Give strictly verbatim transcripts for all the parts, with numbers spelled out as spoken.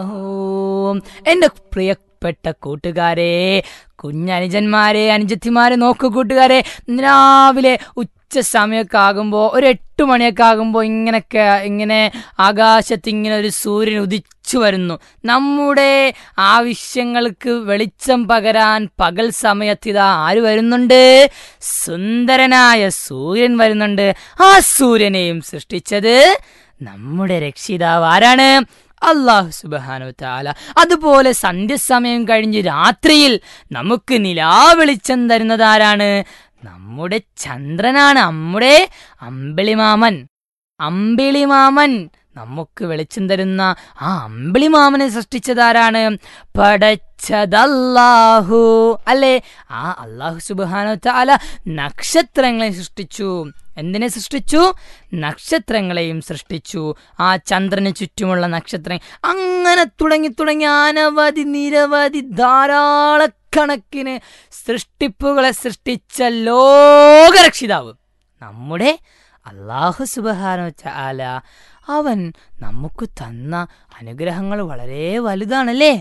എന്റെ പ്രിയപ്പെട്ട കൂട്ടുകാരെ, കുഞ്ഞനുജന്മാരെ, അനുജത്തിമാരെ നോക്കൂ കൂട്ടുകാരെ. രാവിലെ ഉച്ച സമയമൊക്കെ ആകുമ്പോൾ, ഒരു എട്ട് മണിയൊക്കെ ആകുമ്പോൾ ഇങ്ങനൊക്കെ ഇങ്ങനെ ആകാശത്ത് ഇങ്ങനെ ഒരു സൂര്യൻ ഉദിച്ചു വരുന്നു. നമ്മുടെ ആവശ്യങ്ങൾക്ക് വെളിച്ചം പകരാൻ പകൽ സമയത്തിതാ ആര് വരുന്നുണ്ട്? സുന്ദരനായ സൂര്യൻ വരുന്നുണ്ട്. ആ സൂര്യനെയും സൃഷ്ടിച്ചത് നമ്മുടെ രക്ഷിതാവ് ആരാണ്? അല്ലാഹു സുബ്ഹാനഹു വ തആല. അതുപോലെ സന്ധ്യസമയം കഴിഞ്ഞ് രാത്രിയിൽ നമുക്ക് നിലാവെളിച്ചം തരുന്നത് ആരാണ്? നമ്മുടെ ചന്ദ്രനാണ്, നമ്മുടെ അമ്പിളിമാമൻ. അമ്പിളിമാമൻ നമുക്ക് വെളിച്ചം തരുന്ന ആ അമ്പിളിമാമനെ സൃഷ്ടിച്ചതാരാണ്? പടച്ചതല്ലാഹു അല്ലേ? ആ അല്ലാഹു സുബ്ഹാനഹു വ തആല നക്ഷത്രങ്ങളെ സൃഷ്ടിച്ചു. എന്തിനെ സൃഷ്ടിച്ചു? നക്ഷത്രങ്ങളെയും സൃഷ്ടിച്ചു. ആ ചന്ദ്രന് ചുറ്റുമുള്ള നക്ഷത്രങ്ങൾ, അങ്ങനെ തുടങ്ങി തുടങ്ങി അനവധി നിരവധി ധാരാളക്കണക്കിന് സൃഷ്ടിപ്പുകളെ സൃഷ്ടിച്ച ലോകരക്ഷിതാവ് നമ്മുടെ അല്ലാഹു സുബ്ഹാനഹു വ തആല. അവൻ നമുക്ക് തന്ന അനുഗ്രഹങ്ങൾ വളരെ വലുതാണല്ലേ.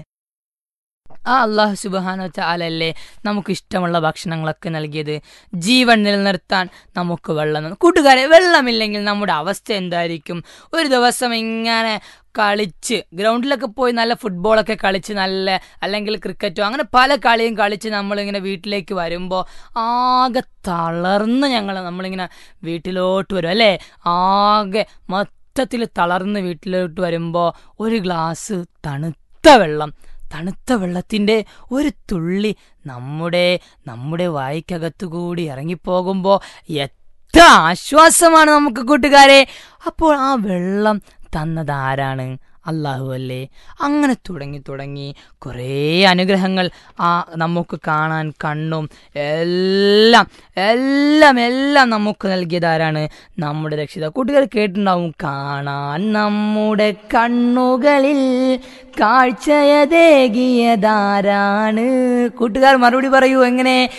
ആ അല്ലാഹു സുബ്ഹാനഹു വ തആല അല്ലേ നമുക്ക് ഇഷ്ടമുള്ള ഭക്ഷണങ്ങളൊക്കെ നൽകിയത്? ജീവൻ നിലനിർത്താൻ നമുക്ക് വെള്ളം. കൂട്ടുകാരെ, വെള്ളമില്ലെങ്കിൽ നമ്മുടെ അവസ്ഥ എന്തായിരിക്കും? ഒരു ദിവസം ഇങ്ങനെ കളിച്ച് ഗ്രൗണ്ടിലൊക്കെ പോയി നല്ല ഫുട്ബോളൊക്കെ കളിച്ച്, നല്ല അല്ലെങ്കിൽ ക്രിക്കറ്റോ അങ്ങനെ പല കളിയും കളിച്ച് നമ്മളിങ്ങനെ വീട്ടിലേക്ക് വരുമ്പോൾ ആകെ തളർന്ന് ഞങ്ങൾ നമ്മളിങ്ങനെ വീട്ടിലോട്ട് വരും അല്ലേ. ആകെ മൊത്തത്തിൽ തളർന്ന് വീട്ടിലോട്ട് വരുമ്പോൾ ഒരു ഗ്ലാസ് തണുത്ത വെള്ളം, തണുത്ത വെള്ളത്തിൻ്റെ ഒരു തുള്ളി നമ്മുടെ നമ്മുടെ വായ്ക്കകത്തുകൂടി ഇറങ്ങിപ്പോകുമ്പോൾ എത്ര ആശ്വാസമാണ് നമുക്ക് കൂട്ടുകാരെ. അപ്പോൾ ആ വെള്ളം തന്നത് ആരാണ്? അല്ലാഹു അല്ലേ. അങ്ങനെ തുടങ്ങി തുടങ്ങി കുറേ അനുഗ്രഹങ്ങൾ ആ നമുക്ക് കാണാൻ കണ്ണും എല്ലാം എല്ലാം എല്ലാം നമുക്ക് നൽകിയതാരാണ്? നമ്മുടെ രക്ഷിതാവ്. കൂട്ടുകാർ കേട്ടിട്ടുണ്ടാവും, കാണാൻ നമ്മുടെ കണ്ണുകളിൽ കാഴ്ചയതേകിയതാരാണ്? കൂട്ടുകാർ മറുപടി പറയൂ, എങ്ങനെ?